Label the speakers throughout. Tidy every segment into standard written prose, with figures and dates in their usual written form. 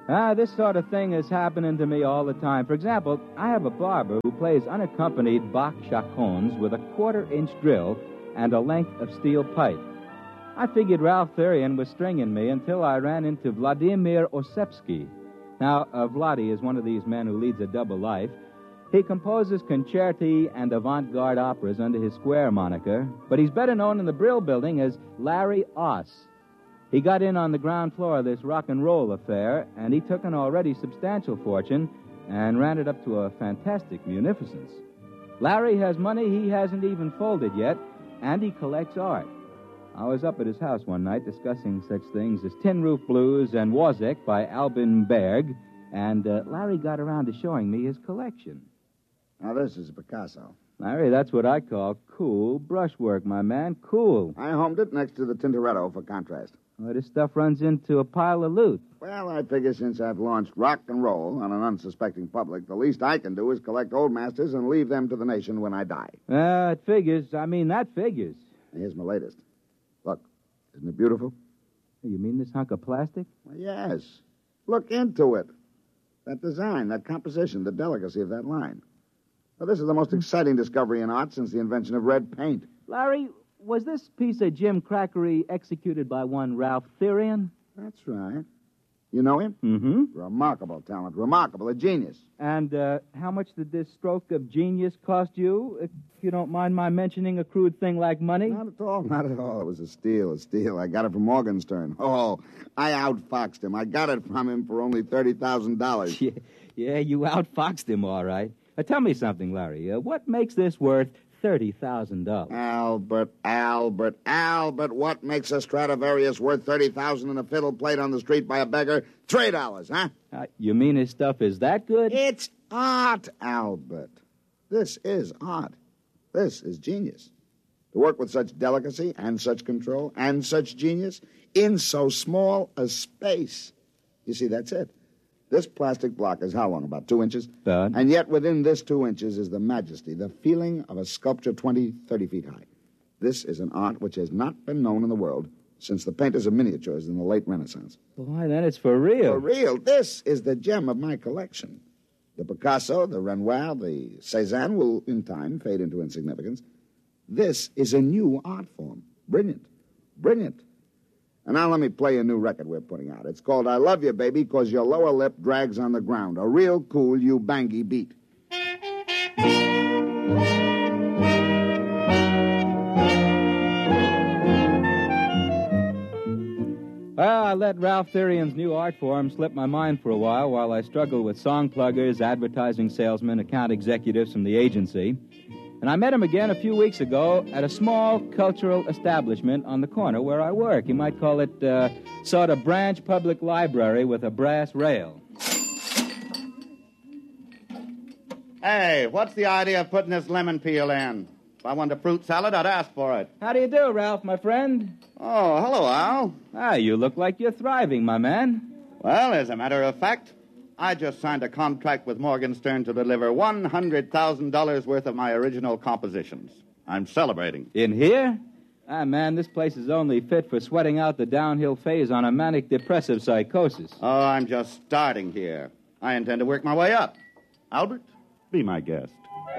Speaker 1: This sort of thing is happening to me all the time. For example, I have a barber who plays unaccompanied Bach chaconnes with a quarter-inch drill and a length of steel pipe. I figured Ralph Therian was stringing me until I ran into Vladimir Osepsky. Now, Vladi is one of these men who leads a double life. He composes concerti and avant-garde operas under his Square moniker, but he's better known in the Brill Building as Larry Oss. He got in on the ground floor of this rock and roll affair, and he took an already substantial fortune and ran it up to a fantastic munificence. Larry has money he hasn't even folded yet, and he collects art. I was up at his house one night discussing such things as Tin Roof Blues and Wozzeck by Albin Berg, and Larry got around to showing me his collection.
Speaker 2: Now, this is a Picasso.
Speaker 1: Larry, that's what I call cool brushwork, my man. Cool.
Speaker 2: I homed it next to the Tintoretto for contrast.
Speaker 1: Well, this stuff runs into a pile of loot.
Speaker 2: Well, I figure since I've launched rock and roll on an unsuspecting public, the least I can do is collect old masters and leave them to the nation when I die.
Speaker 1: It figures. I mean, that figures.
Speaker 2: Here's my latest. Look, isn't it beautiful?
Speaker 1: You mean this hunk of plastic?
Speaker 2: Well, yes. Look into it. That design, that composition, the delicacy of that line. Well, this is the most exciting discovery in art since the invention of red paint.
Speaker 1: Larry, was this piece of Jim Crackery executed by one Ralph Therian?
Speaker 2: That's right. You know him?
Speaker 1: Mm-hmm.
Speaker 2: Remarkable talent. Remarkable. A genius.
Speaker 1: And how much did this stroke of genius cost you, if you don't mind my mentioning a crude thing like money?
Speaker 2: Not at all. Not at all. It was a steal. I got it from Morgenstern. Oh, I outfoxed him. I got it from him for only $30,000.
Speaker 1: Yeah, you outfoxed him, all right. Tell me something, Larry. What makes this worth $30,000?
Speaker 2: Albert, what makes a Stradivarius worth $30,000 and a fiddle played on the street by a beggar? $3, huh?
Speaker 1: You mean his stuff is that good?
Speaker 2: It's art, Albert. This is art. This is genius. To work with such delicacy and such control and such genius in so small a space. You see, that's it. This plastic block is how long? About 2 inches?
Speaker 1: About.
Speaker 2: And yet within this 2 inches is the majesty, the feeling of a sculpture 20, 30 feet high. This is an art which has not been known in the world since the painters of miniatures in the late Renaissance.
Speaker 1: Why, then it's for real.
Speaker 2: For real. This is the gem of my collection. The Picasso, the Renoir, the Cézanne will, in time, fade into insignificance. This is a new art form. Brilliant. Brilliant. And now let me play a new record we're putting out. It's called I Love You, Baby, 'Cause Your Lower Lip Drags on the Ground. A real cool you-bangy beat.
Speaker 1: Well, I let Ralph Therian's new art form slip my mind for a while I struggled with song pluggers, advertising salesmen, account executives from the agency. And I met him again a few weeks ago at a small cultural establishment on the corner where I work. You might call it sort of branch public library with a brass rail.
Speaker 3: Hey, what's the idea of putting this lemon peel in? If I wanted a fruit salad, I'd ask for it.
Speaker 1: How do you do, Ralph, my friend?
Speaker 3: Oh, hello, Al.
Speaker 1: You look like you're thriving, my man.
Speaker 3: Well, as a matter of fact, I just signed a contract with Morgenstern to deliver $100,000 worth of my original compositions. I'm celebrating.
Speaker 1: In here? Man, this place is only fit for sweating out the downhill phase on a manic-depressive psychosis.
Speaker 3: Oh, I'm just starting here. I intend to work my way up. Albert, be my guest.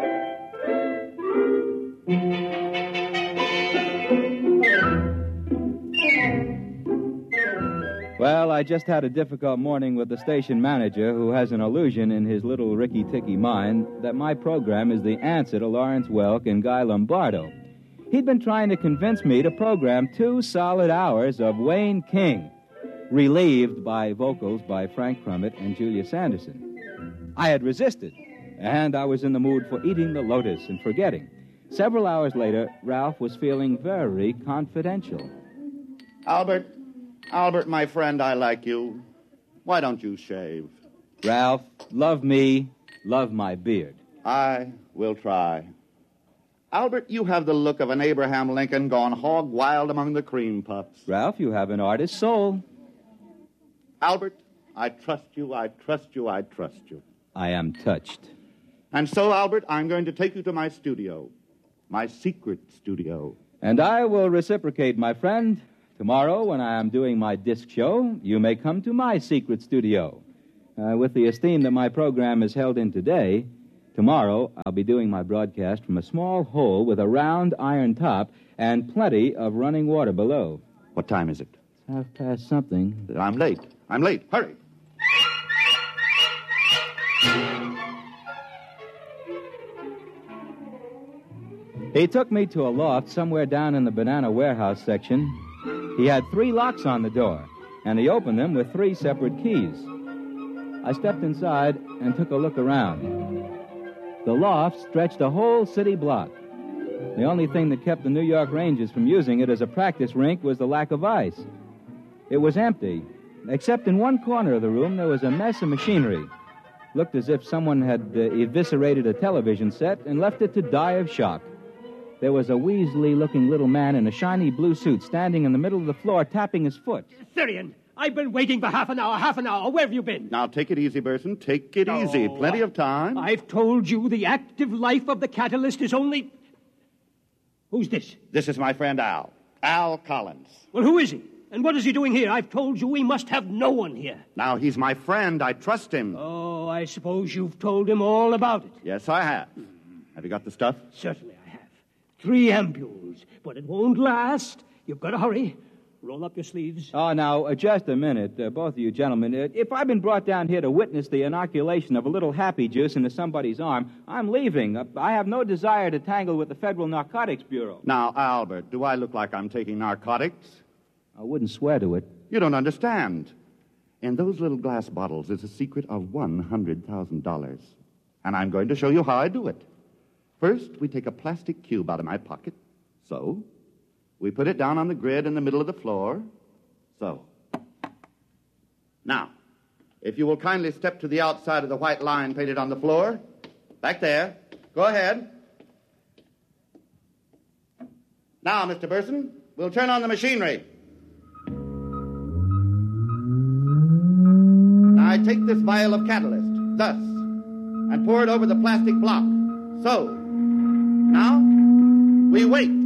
Speaker 1: Well, I just had a difficult morning with the station manager who has an illusion in his little ricky-ticky mind that my program is the answer to Lawrence Welk and Guy Lombardo. He'd been trying to convince me to program 2 solid hours of Wayne King, relieved by vocals by Frank Crummett and Julia Sanderson. I had resisted, and I was in the mood for eating the lotus and forgetting. Several hours later, Ralph was feeling very confidential.
Speaker 3: Albert, my friend, I like you. Why don't you shave?
Speaker 1: Ralph, love me, love my beard.
Speaker 3: I will try. Albert, you have the look of an Abraham Lincoln gone hog wild among the cream puffs.
Speaker 1: Ralph, you have an artist's soul.
Speaker 3: Albert, I trust you, I trust you, I trust you.
Speaker 1: I am touched.
Speaker 3: And so, Albert, I'm going to take you to my studio. My secret studio.
Speaker 1: And I will reciprocate, my friend. Tomorrow, when I am doing my disc show, you may come to my secret studio. With the esteem that my program is held in today, tomorrow I'll be doing my broadcast from a small hole with a round iron top and plenty of running water below.
Speaker 3: What time is it?
Speaker 1: It's something.
Speaker 3: I'm late. Hurry.
Speaker 1: He took me to a loft somewhere down in the banana warehouse section. He had 3 locks on the door, and he opened them with 3 separate keys. I stepped inside and took a look around. The loft stretched a whole city block. The only thing that kept the New York Rangers from using it as a practice rink was the lack of ice. It was empty, except in one corner of the room there was a mess of machinery. Looked as if someone had eviscerated a television set and left it to die of shock. There was a weaselly-looking little man in a shiny blue suit standing in the middle of the floor tapping his foot.
Speaker 4: Syrian, I've been waiting for half an hour. Where have you been?
Speaker 3: Now, take it easy, Burson. Take it easy. Plenty of time.
Speaker 4: I've told you the active life of the catalyst is only... Who's this?
Speaker 3: This is my friend Al. Al Collins.
Speaker 4: Well, who is he? And what is he doing here? I've told you we must have no one here.
Speaker 3: Now, he's my friend. I trust him.
Speaker 4: Oh, I suppose you've told him all about it.
Speaker 3: Yes, I have. Have you got the stuff?
Speaker 4: Certainly I have. 3 ampules. But it won't last. You've got to hurry. Roll up your sleeves.
Speaker 1: Oh, now, just a minute, both of you gentlemen. If I've been brought down here to witness the inoculation of a little happy juice into somebody's arm, I'm leaving. I have no desire to tangle with the Federal Narcotics Bureau.
Speaker 3: Now, Albert, do I look like I'm taking narcotics?
Speaker 1: I wouldn't swear to it.
Speaker 3: You don't understand. In those little glass bottles is a secret of $100,000. And I'm going to show you how I do it. First, we take a plastic cube out of my pocket. So. We put it down on the grid in the middle of the floor. So. Now, if you will kindly step to the outside of the white line painted on the floor. Back there. Go ahead. Now, Mr. Burson, we'll turn on the machinery. Now, I take this vial of catalyst, thus, and pour it over the plastic block. So. Now, we wait.